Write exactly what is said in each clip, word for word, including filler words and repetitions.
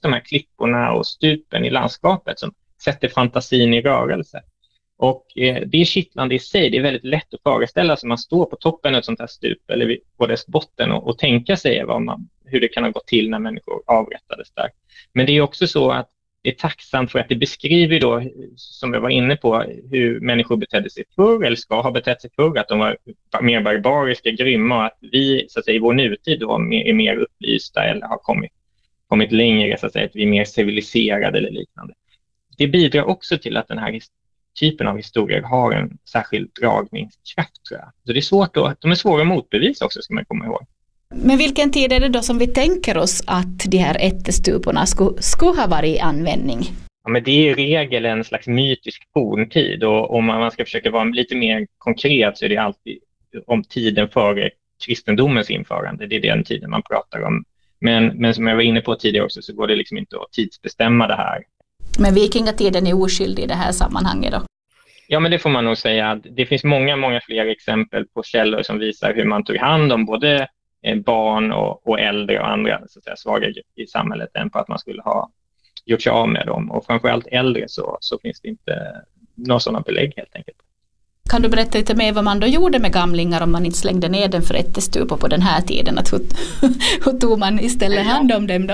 just de här klipporna och stupen i landskapet som sätter fantasin i rörelse. Och eh, det är kittlande i sig. Det är väldigt lätt att föreställa sig. Man står på toppen av ett sånt här stup eller på dess botten och, och tänka sig vad man, hur det kan ha gått till när människor avrättades där. Men det är också så att det är tacksamt för att det beskriver då, som jag var inne på, hur människor betedde sig förr eller ska ha betett sig förr, att de var mer barbariska, grymma och att vi så att säga, i vår nutid då är mer upplysta eller har kommit, kommit längre, så att säga, att vi är mer civiliserade eller liknande. Det bidrar också till att den här typen av historier har en särskild dragningskraft, tror jag. Så det är svårt då, de är svåra att motbevisa också, ska man komma ihåg. Men vilken tid är det då som vi tänker oss att de här ättestuporna skulle, skulle ha varit i användning? Ja, men det är i regel en slags mytisk forntid, och om man ska försöka vara lite mer konkret så är det alltid om tiden före kristendomens införande. Det är den tiden man pratar om. Men, men som jag var inne på tidigare också så går det liksom inte att tidsbestämma det här. Men vikingatiden är oskyldig i det här sammanhanget då? Ja, men det får man nog säga. Det finns många, många fler exempel på källor som visar hur man tog hand om både barn och, och äldre och andra så att säga, svaga i samhället än på att man skulle ha gjort sig av med dem. Och framförallt äldre så, så finns det inte några sådana belägg helt enkelt. Kan du berätta lite mer vad man då gjorde med gamlingar om man inte slängde ner den för ättestupa på den här tiden? Att hur, hur tog man istället hand om dem då?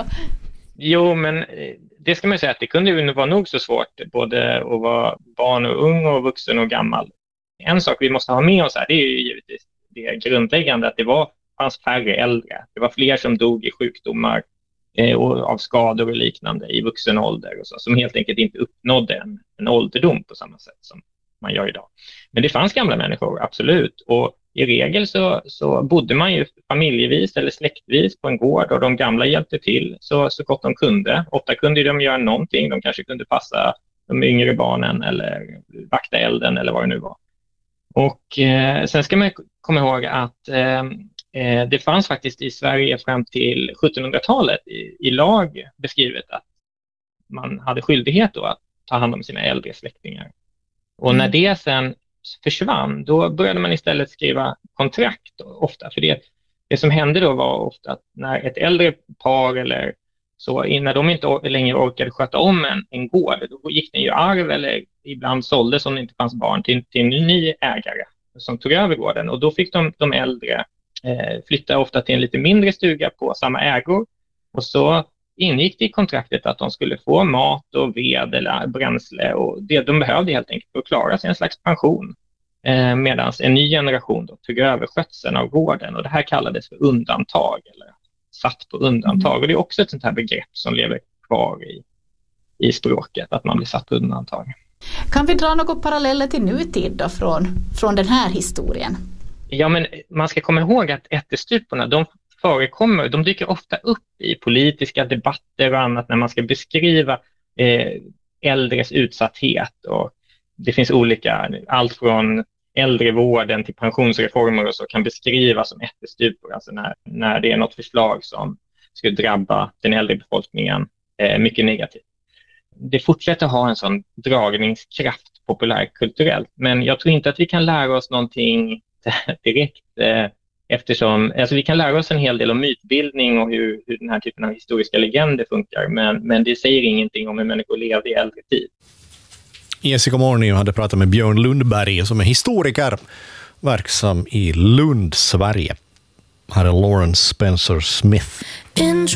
Jo, men det ska man säga att det kunde ju vara nog så svårt både att vara barn och ung och vuxen och gammal. En sak vi måste ha med oss här, det är ju givetvis det grundläggande att det var fanns färre äldre. Det var fler som dog i sjukdomar eh, och av skador och liknande i vuxen ålder och så, som helt enkelt inte uppnådde en, en ålderdom på samma sätt som man gör idag. Men det fanns gamla människor, absolut. Och i regel så, så bodde man ju familjevis eller släktvis på en gård och de gamla hjälpte till så, så gott de kunde. Ofta kunde de göra någonting. De kanske kunde passa de yngre barnen eller vakta elden eller vad det nu var. Och eh, sen ska man komma ihåg att eh, det fanns faktiskt i Sverige fram till sjuttonhundratalet i, i lag beskrivet att man hade skyldighet då att ta hand om sina äldre släktingar. Och mm. när det sen försvann, då började man istället skriva kontrakt ofta. För det, det som hände då var ofta att när ett äldre par eller så, när de inte längre orkade sköta om en, en gård, då gick den ju arv eller ibland såldes om det inte fanns barn till, till en ny ägare som tog över gården. Och då fick de, de äldre eh, flytta ofta till en lite mindre stuga på samma ägor. Och så ingick det i kontraktet att de skulle få mat och ved eller bränsle och det de behövde helt enkelt för att klara sig, en slags pension. Eh, Medan en ny generation då tog över skötseln av gården, och det här kallades för undantag eller satt på undantag. Mm. Och det är också ett sånt här begrepp som lever kvar i, i språket, att man blir satt på undantag. Kan vi dra några paralleller till nutid då från, från den här historien? Ja, men man ska komma ihåg att ättestuporna, de förekommer, de dyker ofta upp i politiska debatter och annat när man ska beskriva eh, äldres utsatthet. Och det finns olika, allt från äldrevården till pensionsreformer och så kan beskrivas som ättestupor, alltså när, när det är något förslag som skulle drabba den äldre befolkningen eh, mycket negativt. Det fortsätter ha en sån dragningskraft populärkulturellt, men jag tror inte att vi kan lära oss någonting direkt eh, eftersom, alltså vi kan lära oss en hel del om mytbildning och hur, hur den här typen av historiska legender funkar, men, men det säger ingenting om hur människor levde i äldre tid. Jessica Mornio hade pratat med Björn Lundberg som är historiker verksam i Lund, Sverige. Här är Lawrence Spencer Smith.